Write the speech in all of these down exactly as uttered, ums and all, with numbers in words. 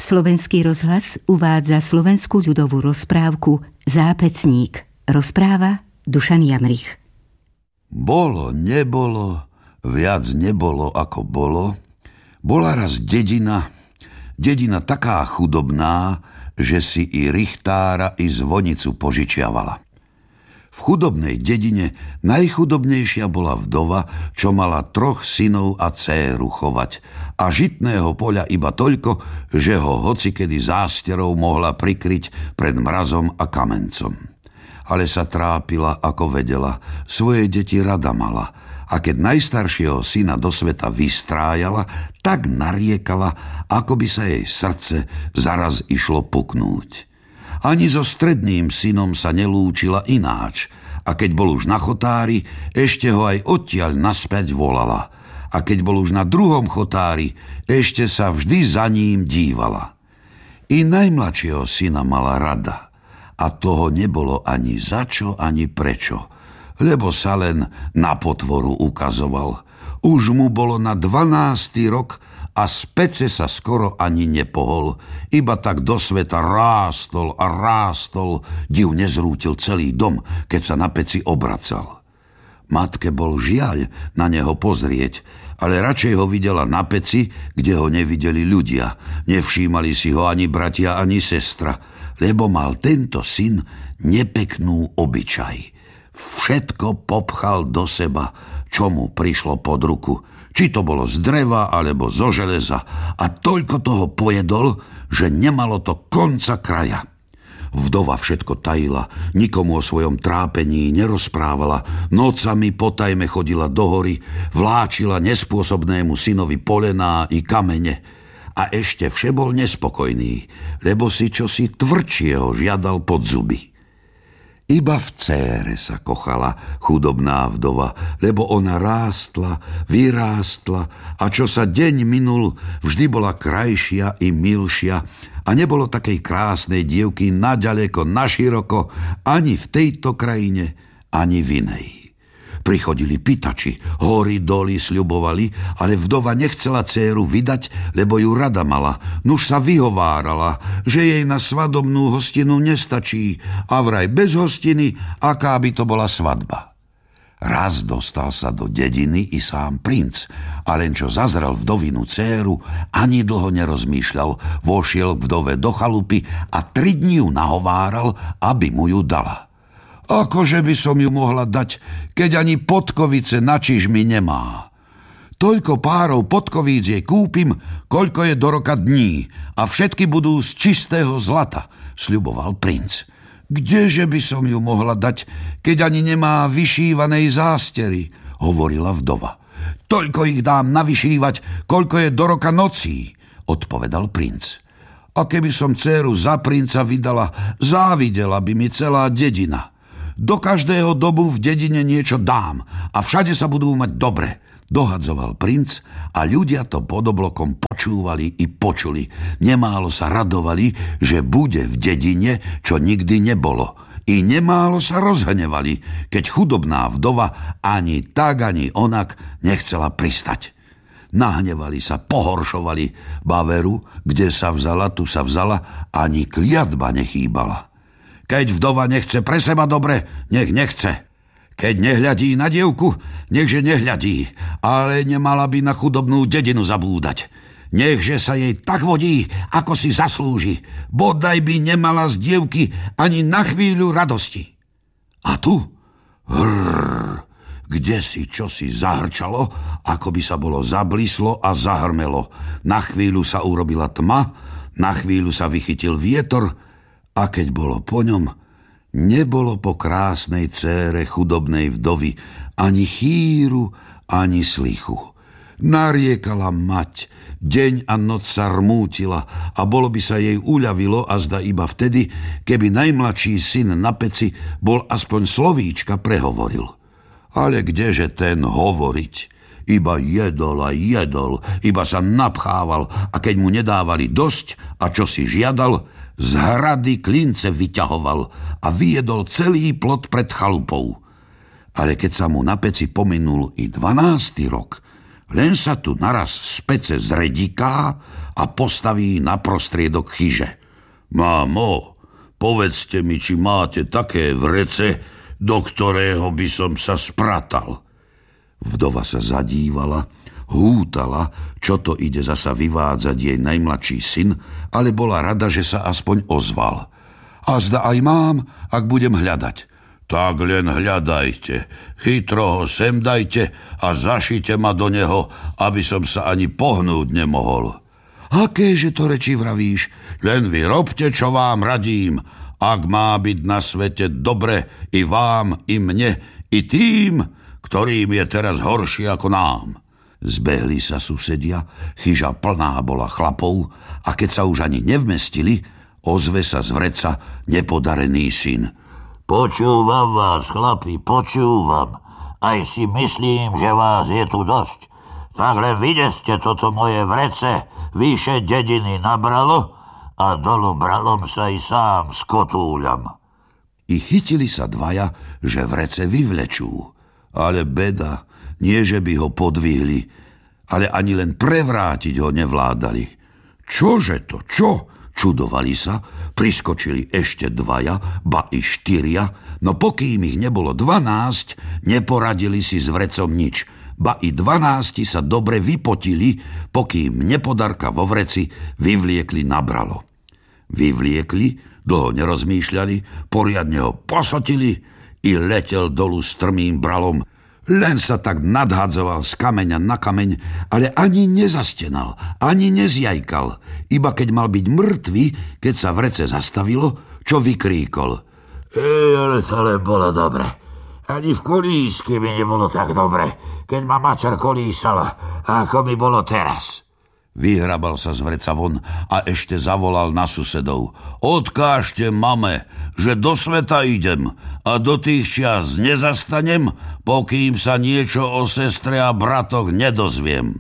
Slovenský rozhlas uvádza slovenskú ľudovú rozprávku Zápecník. Rozpráva Dušan Jamrich. Bolo, nebolo, viac nebolo ako bolo. Bola raz dedina, dedina taká chudobná, že si i richtára, i zvonicu požičiavala. V chudobnej dedine najchudobnejšia bola vdova, čo mala troch synov a dcéru chovať a žitného poľa iba toľko, že ho hocikedy zásterou mohla prikryť pred mrazom a kamencom. Ale sa trápila, ako vedela, svoje deti rada mala a keď najstaršieho syna do sveta vystrájala, tak nariekala, ako by sa jej srdce zaraz išlo puknúť. Ani so stredným synom sa nelúčila ináč a keď bol už na chotári, ešte ho aj odtiaľ naspäť volala. A keď bol už na druhom chotári, ešte sa vždy za ním dívala. I najmladšieho syna mala rada a toho nebolo ani za čo, ani prečo, lebo sa len na potvoru ukazoval. Už mu bolo na dvanásty rok a z pece sa skoro ani nepohol, iba tak do sveta rástol a rástol, div nezrútil celý dom, keď sa na peci obracal. Matke bol žiaľ na neho pozrieť, ale radšej ho videla na peci, kde ho nevideli ľudia. Nevšímali si ho ani bratia, ani sestra, lebo mal tento syn nepeknú obyčaj. Všetko popchal do seba, čo mu prišlo pod ruku, či to bolo z dreva, alebo zo železa. A toľko toho pojedol, že nemalo to konca kraja. Vdova všetko tajila, nikomu o svojom trápení nerozprávala, nocami potajme chodila do hory, vláčila nespôsobnému synovi polená i kamene. A ešte vše bol nespokojný, lebo si čosi tvrdšieho žiadal pod zuby. Iba v dcére sa kochala chudobná vdova, lebo ona rástla, vyrástla a čo sa deň minul, vždy bola krajšia i milšia a nebolo takej krásnej dievky naďaleko, naširoko, ani v tejto krajine, ani v inej. Prichodili pýtači, hory doly sľubovali, ale vdova nechcela dcéru vydať, lebo ju rada mala. Nuž sa vyhovárala, že jej na svadobnú hostinu nestačí a vraj bez hostiny, aká by to bola svadba. Raz dostal sa do dediny i sám princ, a len čo zazrel vdovinu dcéru, ani dlho nerozmýšľal, vošiel k vdove do chalupy a tri dni ju nahováral, aby mu ju dala. Akože by som ju mohla dať, keď ani podkovice na čižmi nemá. Toľko párov podkovíc jej kúpim, koľko je do roka dní a všetky budú z čistého zlata, sľuboval princ. Kdeže by som ju mohla dať, keď ani nemá vyšívanej zástery, hovorila vdova. Toľko ich dám navyšívať, koľko je do roka nocí, odpovedal princ. A keby som dcéru za princa vydala, závidela by mi celá dedina. Do každého dobu v dedine niečo dám a všade sa budú mať dobre, dohadzoval princ a ľudia to pod oblokom počúvali i počuli. Nemálo sa radovali, že bude v dedine, čo nikdy nebolo. I nemálo sa rozhnevali, keď chudobná vdova ani tak, ani onak nechcela pristať. Nahnevali sa, pohoršovali, baveru, kde sa vzala, tu sa vzala, ani kliatba nechýbala. Keď vdova nechce pre seba dobre, nech nechce. Keď nehľadí na dievku, nechže nehľadí, ale nemala by na chudobnú dedinu zabúdať. Nechže sa jej tak vodí, ako si zaslúži. Bodaj by nemala z dievky ani na chvíľu radosti. A tu, hrrr, kde si čosi zahrčalo, ako by sa bolo zablíslo a zahrmelo. Na chvíľu sa urobila tma, na chvíľu sa vychytil vietor, a keď bolo po ňom, nebolo po krásnej dcére chudobnej vdovy ani chýru, ani slichu. Nariekala mať, deň a noc sa rmútila a bolo by sa jej uľavilo a zda iba vtedy, keby najmladší syn na peci bol aspoň slovíčka prehovoril. Ale kdeže ten hovoriť? Iba jedol a jedol, iba sa napchával a keď mu nedávali dosť a čo si žiadal, z hrady klince vyťahoval a vyjedol celý plot pred chalupou. Ale keď sa mu na peci pominul i dvanásty rok, Len sa tu naraz z pece zrediká a postaví na prostriedok chyže. Mámo, povedzte mi, či máte také vrece, do ktorého by som sa spratal. Vdova sa zadívala, hútala, čo to ide zasa vyvádzať jej najmladší syn, ale bola rada, že sa aspoň ozval. A zda aj mám, ak budem hľadať. Tak len hľadajte, chytro ho sem dajte a zašite ma do neho, aby som sa ani pohnúť nemohol. Akéže to reči vravíš? Len vy robte, čo vám radím. Ak má byť na svete dobre i vám, i mne, i tým, ktorým je teraz horšie ako nám. Zbehli sa susedia, chyža plná bola chlapov a keď sa už ani nevmestili, ozve sa z vreca nepodarený syn. Počúvam vás, chlapi, počúvam. Aj si myslím, že vás je tu dosť. Tak len videste toto moje vrece, vyše dediny nabralo a dolu bralom sa i sám skotúľam. I chytili sa dvaja, že vrece vyvlečú. Ale beda, nie že by ho podvihli, ale ani len prevrátiť ho nevládali. Čože to, čo? Čudovali sa, priskočili ešte dvaja, ba i štyria, no pokým ich nebolo dvanásť, neporadili si s vrecom nič, ba i dvanásti sa dobre vypotili, pokým nepodarka vo vreci vyvliekli nabralo. Vyvliekli, dlho nerozmýšľali, poriadne ho posotili i letel dolu strmým bralom. Len sa tak nadhadzoval z kameňa na kameň, ale ani nezastenal, ani nezjajkal. Iba keď mal byť mŕtvy, keď sa vrece zastavilo, čo vykríkol. Ej, ale to len bolo dobre. Ani v kolísky mi nebolo tak dobre, keď ma mačer kolísala, ako mi bolo teraz. Vyhrabal sa z vreca von a ešte zavolal na susedov. Odkážte mame, že do sveta idem a do tých čias nezastanem, pokým sa niečo o sestre a bratoch nedozviem.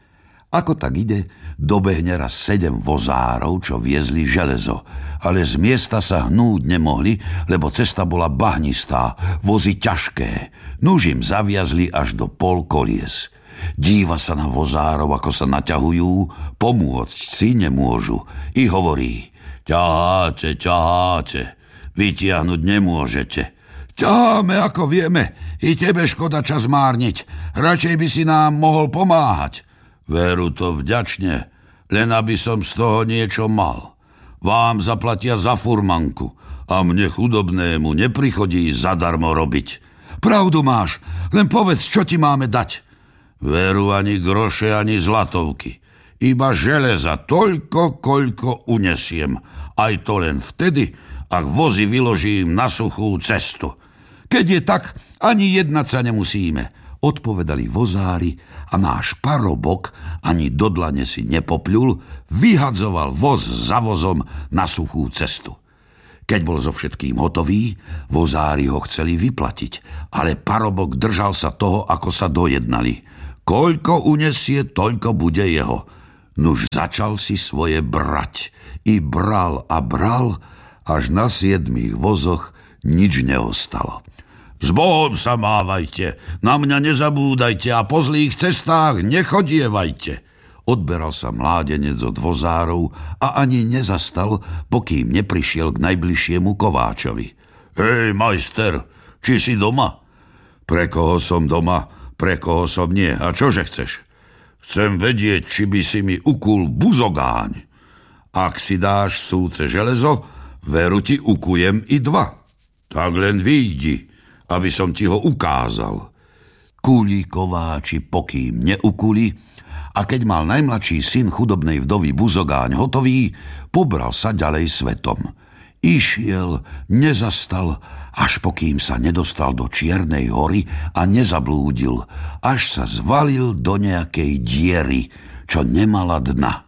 Ako tak ide, dobehne raz sedem vozárov, čo viezli železo, ale z miesta sa hnúť nemohli, lebo cesta bola bahnistá, vozy ťažké, nuž im zaviazli až do pol kolies. Díva sa na vozárov, ako sa naťahujú, pomôcť si nemôžu. I hovorí, ťaháte, ťaháte, vytiahnuť nemôžete. Ťaháme, ako vieme, i tebe škoda čas márniť, radšej by si nám mohol pomáhať. Veru to vďačne, len aby som z toho niečo mal. Vám zaplatia za furmanku a mne chudobnému neprichodí zadarmo robiť. Pravdu máš, len povedz, čo ti máme dať. Veru ani groše, ani zlatovky. Iba železa toľko, koľko unesiem. Aj to len vtedy, ak vozy vyložím na suchú cestu. Keď je tak, ani jednať sa nemusíme, odpovedali vozári a náš parobok ani do dlane si nepopľul, vyhadzoval voz za vozom na suchú cestu. Keď bol so všetkým hotový, vozári ho chceli vyplatiť, ale parobok držal sa toho, ako sa dojednali. Koľko unesie, toľko bude jeho. Nuž začal si svoje brať. I bral a bral, až na siedmých vozoch nič neostalo. S Bohom sa mávajte, na mňa nezabúdajte a po zlých cestách nechodievajte. Odberal sa mládenec od vozárov a ani nezastal, pokým neprišiel k najbližšiemu kováčovi. Hej, majster, či si doma? Pre koho som doma? Pre koho som nie. A čože chceš? Chcem vedieť, či by si mi ukul buzogáň. Ak si dáš súce železo, veru ti ukujem i dva. Tak len vyjdi, aby som ti ho ukázal. Kuli kováči, pokým neukuli, a keď mal najmladší syn chudobnej vdovy buzogáň hotový, pobral sa ďalej svetom. Išiel, nezastal, až pokým sa nedostal do Čiernej hory a nezablúdil, až sa zvalil do nejakej diery, čo nemala dna.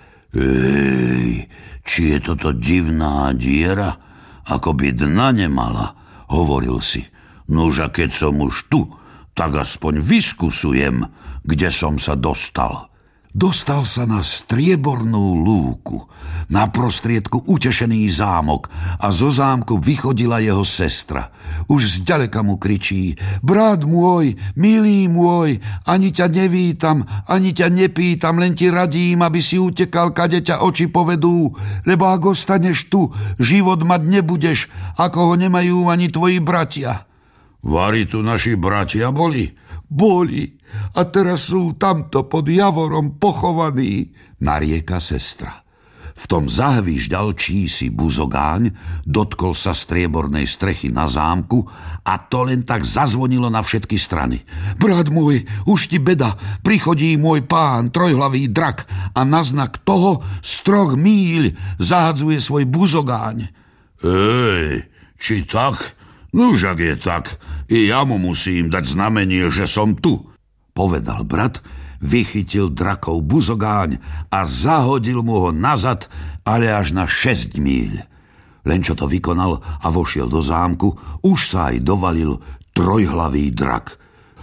Ej, či je toto divná diera, ako by dna nemala, hovoril si. Nuž a keď som už tu, tak aspoň vyskusujem, kde som sa dostal. Dostal sa na striebornú lúku, na prostriedku utešený zámok a zo zámku vychodila jeho sestra. Už zďaleka mu kričí: brat môj, milý môj, ani ťa nevítam, ani ťa nepýtam, len ti radím, aby si utekal, kade ťa oči povedú, lebo ak ostaneš tu, život mať nebudeš, ako ho nemajú ani tvoji bratia. Vari tu naši bratia boli? Boli. A teraz sú tamto pod javorom pochovaní, narieka sestra. V tom zahvíždal čísi buzogáň, dotkol sa striebornej strechy na zámku a to len tak zazvonilo na všetky strany. Brat môj, už ti beda, prichodí môj pán, trojhlavý drak a na znak toho z troch míľ zahadzuje svoj buzogáň. Ej, či tak? Nuž, ak je tak, i ja mu musím dať znamenie, že som tu, povedal brat, vychytil drakov buzogáň a zahodil mu ho nazad, ale až na šesť míľ. Len čo to vykonal a vošiel do zámku, už sa aj dovalil trojhlavý drak.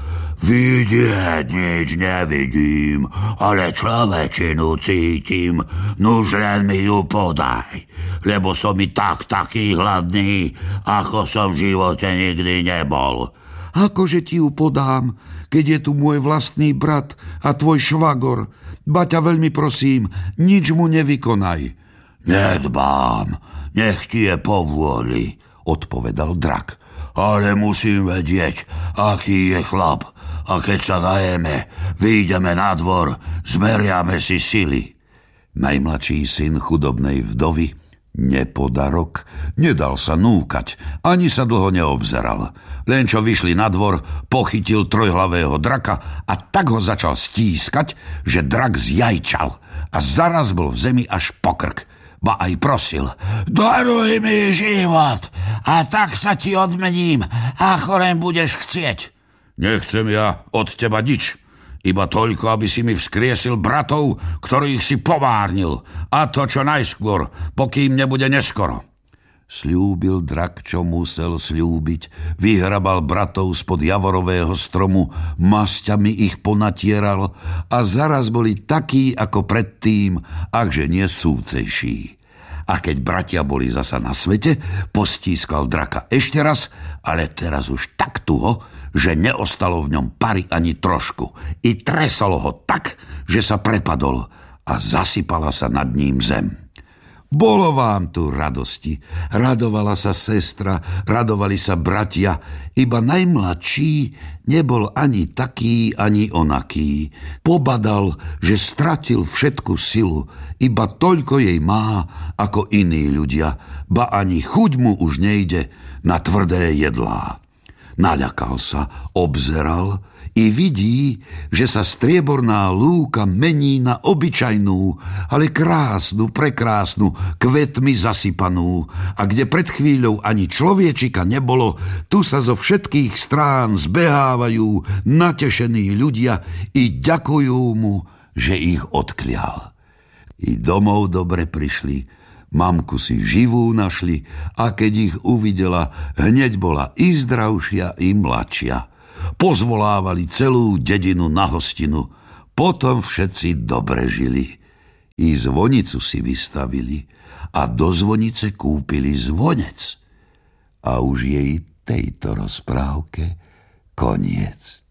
Vidieť nič nevidím, ale človečinu cítim, nuž len mi ju podaj, lebo som i tak taký hladný, ako som v živote nikdy nebol. Akože ti ju podám, keď je tu môj vlastný brat a tvoj švagor? Baťa, veľmi prosím, nič mu nevykonaj. Nedbám, nech ti je povôli, odpovedal drak. Ale musím vedieť, aký je chlap. A keď sa najeme, vyjdeme na dvor, zmeriame si sily. Najmladší syn chudobnej vdovy, nepodarok, nedal sa núkať, ani sa dlho neobzeral. Len čo vyšli na dvor, pochytil trojhlavého draka a tak ho začal stískať, že drak zjajčal a zaraz bol v zemi až po krk. Ba aj prosil: daruj mi život a tak sa ti odmením, ako len budeš chcieť. Nechcem ja od teba nič, iba toľko, aby si mi vzkriesil bratov, ktorých si pomárnil, a to čo najskôr, pokým nebude neskoro. Sľúbil drak, čo musel sľúbiť, vyhrabal bratov spod javorového stromu, masťami ich ponatieral a zaraz boli takí ako predtým, akže nie súcejší. A keď bratia boli zasa na svete, postískal draka ešte raz, ale teraz už tak tuho, že neostalo v ňom pary ani trošku. I tresol ho tak, že sa prepadol a zasypala sa nad ním zem. Bolo vám tu radosti. Radovala sa sestra, radovali sa bratia, iba najmladší nebol ani taký, ani onaký. Pobadal, že stratil všetku silu, iba toľko jej má, ako iní ľudia, ba ani chuť mu už nejde na tvrdé jedlá. Naľakal sa, obzeral i vidí, že sa strieborná lúka mení na obyčajnú, ale krásnu, prekrásnu, kvetmi zasypanú. A kde pred chvíľou ani človečika nebolo, tu sa zo všetkých strán zbehávajú natešení ľudia i ďakujú mu, že ich odklial. I domov dobre prišli, mamku si živú našli a keď ich uvidela, hneď bola i zdravšia, i mladšia. Pozvolávali celú dedinu na hostinu. Potom všetci dobre žili. I zvonicu si vystavili a do zvonice kúpili zvonec. A už jej tejto rozprávke koniec.